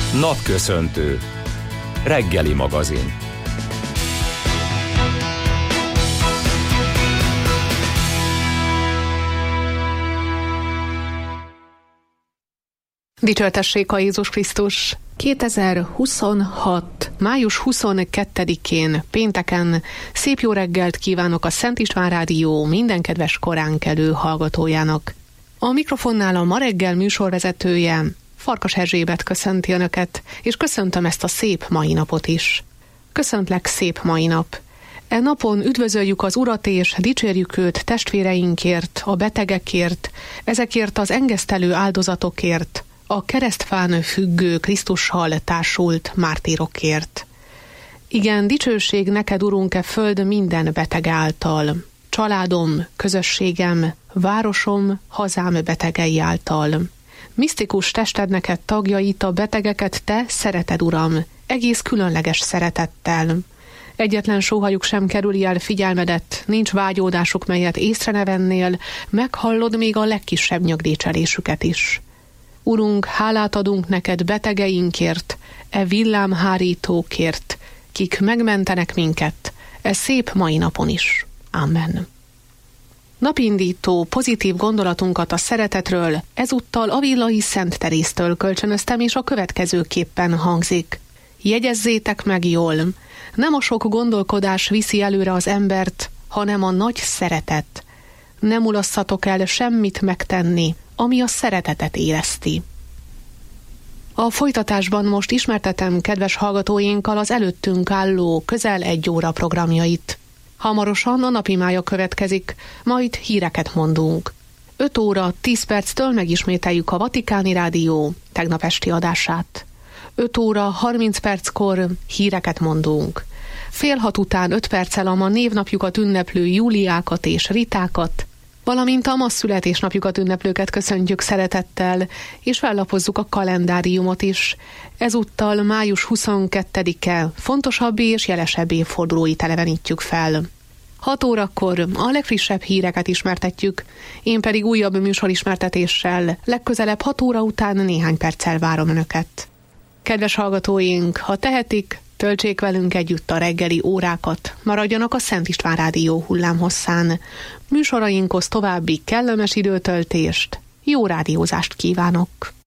Napköszöntő. Reggeli magazin. Dicsőtessék a Jézus Krisztus! 2026. május 22-én, pénteken szép jó reggelt kívánok a Szent István Rádió minden kedves koránkelő hallgatójának. A mikrofonnál a ma reggel műsorvezetője, Farkas Erzsébet köszönti Önöket, és köszöntöm ezt a szép mai napot is. Köszöntlek, szép mai nap! E napon üdvözöljük az Urat és dicsérjük őt testvéreinkért, a betegekért, ezekért az engesztelő áldozatokért, a keresztfán függő Krisztussal társult mártírokért. Igen, dicsőség neked, Urunk, föld minden beteg által, családom, közösségem, városom, hazám betegei által. Misztikus testedneket, tagjait, a betegeket te szereted, Uram, egész különleges szeretettel. Egyetlen sóhajuk sem kerüli el figyelmedet, nincs vágyódásuk, melyet észre ne vennél, meghallod még a legkisebb nyögdécselésüket is. Urunk, hálát adunk neked betegeinkért, e villámhárítókért, kik megmentenek minket, e szép mai napon is. Amen. Napindító, pozitív gondolatunkat a szeretetről ezúttal a Villai Szent Teréztől kölcsönöztem, és a következőképpen hangzik. Jegyezzétek meg jól, nem a sok gondolkodás viszi előre az embert, hanem a nagy szeretet. Nem ulasszatok el semmit megtenni, ami a szeretetet érezti. A folytatásban most ismertetem kedves hallgatóinkkal az előttünk álló közel 1 óra programjait. Hamarosan a napimája következik, majd híreket mondunk. 5 óra 10 perctől megismételjük a Vatikáni Rádió tegnap esti adását. 5 óra 30 perckor híreket mondunk. 5:30 után 5 perccel a ma névnapjukat ünneplő Júliákat és Ritákat, valamint a ma születésnapjukat ünneplőket köszöntjük szeretettel, és fellapozzuk a kalendáriumot is. Ezúttal május 22-e fontosabb és jelesebb évfordulóit elevenítjük fel. 6 órakor a legfrissebb híreket ismertetjük, én pedig újabb műsorismertetéssel legközelebb 6 óra után néhány perccel várom Önöket. Kedves hallgatóink, ha tehetik, töltsék velünk együtt a reggeli órákat, maradjanak a Szent István Rádió hullámhosszán. Műsorainkhoz további kellemes időtöltést, jó rádiózást kívánok!